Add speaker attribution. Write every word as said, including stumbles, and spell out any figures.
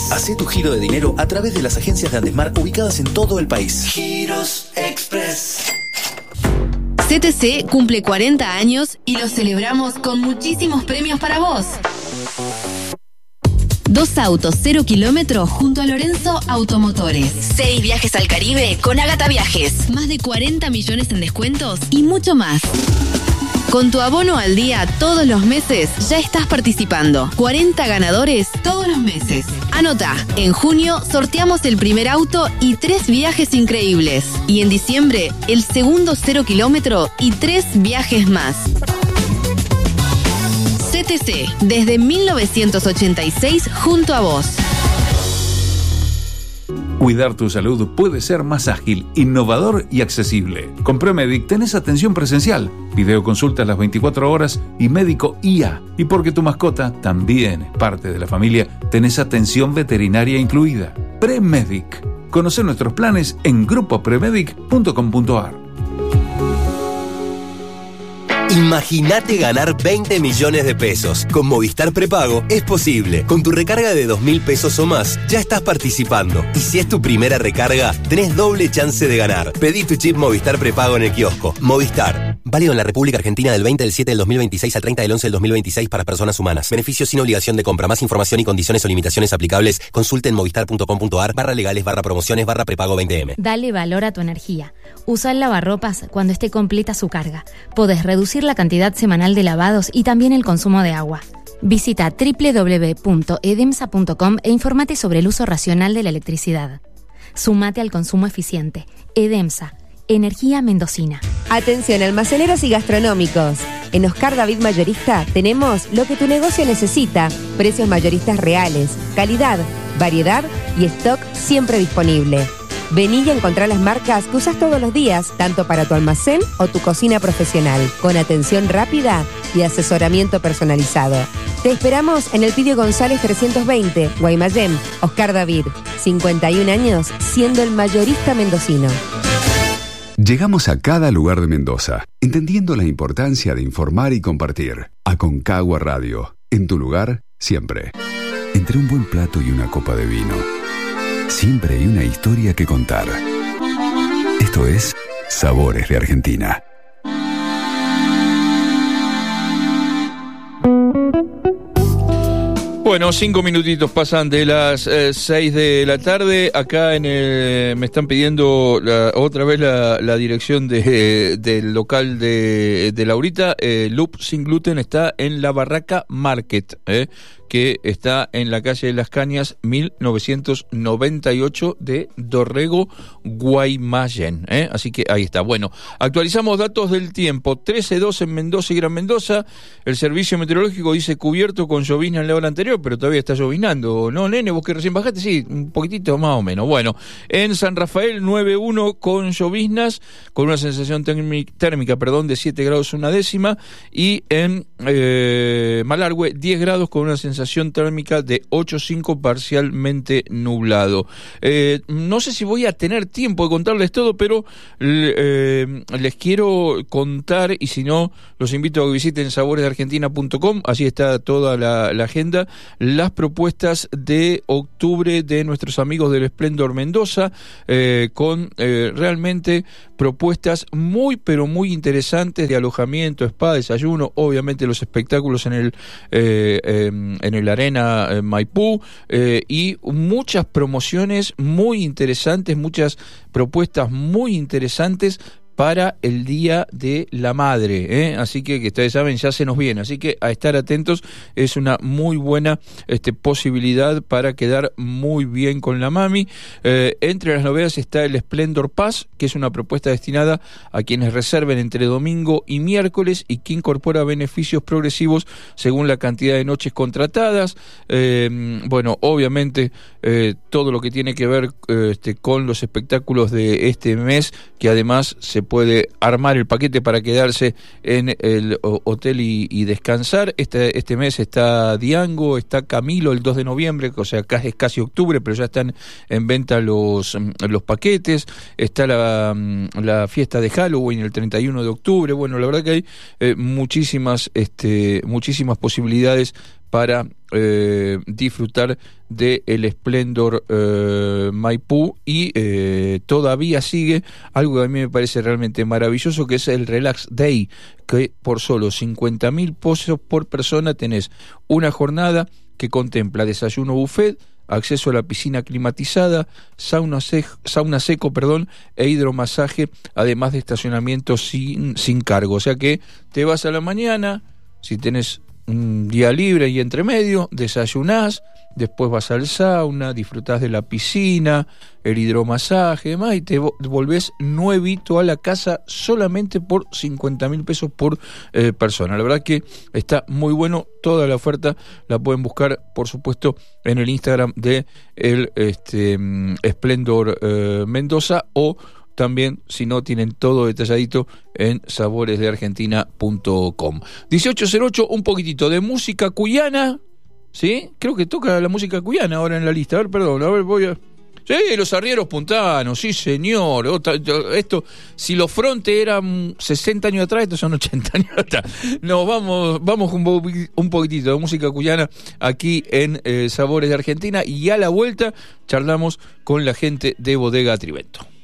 Speaker 1: Hacé tu giro de dinero a través de las agencias de Andesmar ubicadas en todo el país.
Speaker 2: Giros Express.
Speaker 3: C T C cumple cuarenta años y lo celebramos con muchísimos premios para vos. Dos autos cero kilómetros junto a Lorenzo Automotores. Seis viajes al Caribe con Ágata Viajes. Más de cuarenta millones en descuentos y mucho más. Con tu abono al día todos los meses ya estás participando. cuarenta ganadores todos los meses. Anota, en junio sorteamos el primer auto y tres viajes increíbles. Y en diciembre el segundo cero kilómetro y tres viajes más. C T C, desde mil novecientos ochenta y seis junto a vos.
Speaker 4: Cuidar tu salud puede ser más ágil, innovador y accesible. Con Premedic tenés atención presencial, videoconsultas las veinticuatro horas y médico I A. Y porque tu mascota también es parte de la familia, tenés atención veterinaria incluida. Premedic. Conoce nuestros planes en grupo premedic punto com punto a r.
Speaker 5: Imagínate ganar veinte millones de pesos. Con Movistar Prepago es posible. Con tu recarga de dos mil pesos o más, ya estás participando. Y si es tu primera recarga, tenés doble chance de ganar. Pedí tu chip Movistar Prepago en el kiosco. Movistar. Válido en la República Argentina del veinte del siete del dos mil veintiséis al treinta del once del dos mil veintiséis para personas humanas. Beneficios sin obligación de compra. Más información y condiciones o limitaciones aplicables. Consulte en movistar punto com punto a r barra legales barra promociones barra prepago veinte eme.
Speaker 6: Dale valor a tu energía. Usa el lavarropas cuando esté completa su carga. Podés reducir la cantidad semanal de lavados y también el consumo de agua. Visita doble u doble u doble u punto edemsa punto com e informate sobre el uso racional de la electricidad. Sumate al consumo eficiente. Edemsa. Energía mendocina.
Speaker 7: Atención, almaceneros y gastronómicos. En Oscar David Mayorista tenemos lo que tu negocio necesita. Precios mayoristas reales, calidad, variedad y stock siempre disponible. Vení y encontrá las marcas que usas todos los días, tanto para tu almacén o tu cocina profesional, con atención rápida y asesoramiento personalizado. Te esperamos en el Pidio González trescientos veinte, Guaymallén. Oscar David, cincuenta y un años, siendo el mayorista mendocino.
Speaker 8: Llegamos a cada lugar de Mendoza, entendiendo la importancia de informar y compartir. Aconcagua Radio, en tu lugar, siempre. Entre un buen plato y una copa de vino, siempre hay una historia que contar. Esto es Sabores de Argentina.
Speaker 9: Bueno, cinco minutitos pasan de las eh, seis de la tarde. Acá en el, me están pidiendo la, otra vez la, la dirección de, del local de, de Laurita. Eh, Loop Sin Gluten está en la Barraca Market, eh, que está en la calle de Las Cañas, mil novecientos noventa y ocho de Dorrego, Guaymallén. Eh. Así que ahí está. Bueno, actualizamos datos del tiempo. trece dos en Mendoza y Gran Mendoza. El servicio meteorológico dice cubierto con llovizna en la hora anterior, pero todavía está llovinando, ¿no, nene? ¿Vos que recién bajaste? Sí, un poquitito más o menos. Bueno, en San Rafael, nueve uno con lloviznas, con una sensación térmica, térmica perdón, de siete grados una décima, y en eh, Malargüe, diez grados con una sensación térmica de ocho cinco parcialmente nublado. Eh, no sé si voy a tener tiempo de contarles todo, pero eh, les quiero contar, y si no, los invito a que visiten sabores de argentina punto com, así está toda la, la agenda, las propuestas de octubre de nuestros amigos del Splendor Mendoza, eh, con eh, realmente propuestas muy pero muy interesantes de alojamiento, spa, desayuno, obviamente los espectáculos en el eh, eh, en el Arena eh, Maipú, eh, y muchas promociones muy interesantes, muchas propuestas muy interesantes para el Día de la Madre, ¿eh? Así que, que ustedes saben, ya se nos viene, así que a estar atentos, es una muy buena este, posibilidad para quedar muy bien con la mami. Eh, entre las novedades está el Splendor Pass, que es una propuesta destinada a quienes reserven entre domingo y miércoles y que incorpora beneficios progresivos según la cantidad de noches contratadas. Eh, bueno, obviamente eh, todo lo que tiene que ver eh, este, con los espectáculos de este mes, que además se puede armar el paquete para quedarse en el hotel y, y descansar. Este, este mes está Diango, está Camilo el dos de noviembre, o sea, es casi octubre, pero ya están en venta los, los paquetes. Está la, la fiesta de Halloween el treinta y uno de octubre. Bueno, la verdad que hay eh, muchísimas, este, muchísimas posibilidades para eh, disfrutar de el Esplendor eh, Maipú, y eh, todavía sigue algo que a mí me parece realmente maravilloso, que es el Relax Day, que por solo cincuenta mil pesos por persona tenés una jornada que contempla desayuno buffet, acceso a la piscina climatizada, sauna, sec, sauna seco, perdón, e hidromasaje, además de estacionamiento sin, sin cargo. O sea que te vas a la mañana, si tenés un día libre y entre medio, desayunás, después vas al sauna, disfrutás de la piscina, el hidromasaje y demás, y te volvés nuevito a la casa solamente por cincuenta mil pesos por eh, persona. La verdad que está muy bueno. Toda la oferta la pueden buscar, por supuesto, en el Instagram de el este, Esplendor eh, Mendoza, o también, si no, tienen todo detalladito en sabores de argentina punto com. dieciocho cero ocho, un poquitito de música cuyana, ¿sí? Creo que toca la música cuyana ahora en la lista. A ver, perdón, a ver, voy a... Sí, los arrieros puntanos, sí señor. Esto, si los frontes eran sesenta años atrás, estos son ochenta años atrás. No, vamos, vamos un, po un poquitito de música cuyana aquí en eh, Sabores de Argentina, y a la vuelta charlamos con la gente de Bodega Trivento.